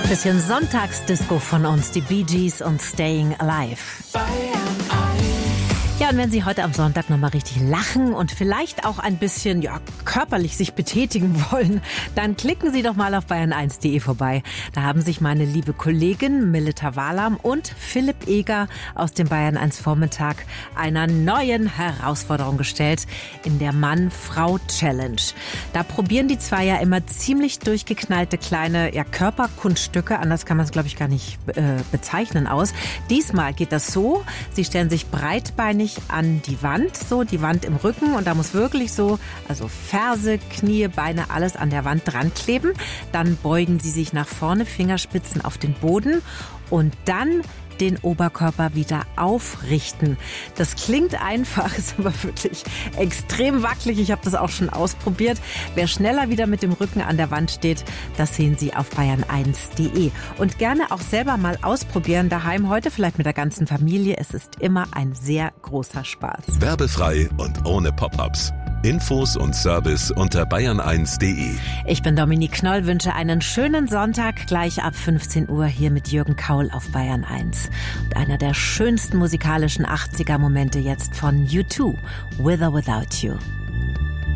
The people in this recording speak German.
Bisschen Sonntagsdisco von uns, die Bee Gees und Staying Alive. Ja, und wenn Sie heute am Sonntag nochmal richtig lachen und vielleicht auch ein bisschen körperlich sich betätigen wollen, dann klicken Sie doch mal auf bayern1.de vorbei. Da haben sich meine liebe Kollegin Melita Wahlam und Philipp Eger aus dem Bayern1 Vormittag einer neuen Herausforderung gestellt in der Mann-Frau-Challenge. Da probieren die zwei ja immer ziemlich durchgeknallte kleine Körperkunststücke, anders kann man es glaube ich gar nicht bezeichnen, aus. Diesmal geht das so, sie stellen sich breitbeinig an die Wand, so die Wand im Rücken, und da muss wirklich so, also Ferse, Knie, Beine, alles an der Wand dran kleben. Dann beugen sie sich nach vorne, Fingerspitzen auf den Boden und dann den Oberkörper wieder aufrichten. Das klingt einfach, ist aber wirklich extrem wackelig. Ich habe das auch schon ausprobiert. Wer schneller wieder mit dem Rücken an der Wand steht, das sehen Sie auf bayern1.de. Und gerne auch selber mal ausprobieren, daheim heute vielleicht mit der ganzen Familie. Es ist immer ein sehr großer Spaß. Werbefrei und ohne Pop-ups. Infos und Service unter bayern1.de. Ich bin Dominique Knoll, wünsche einen schönen Sonntag gleich ab 15 Uhr hier mit Jürgen Kaul auf Bayern 1. Und einer der schönsten musikalischen 80er-Momente jetzt von U2, With or Without You.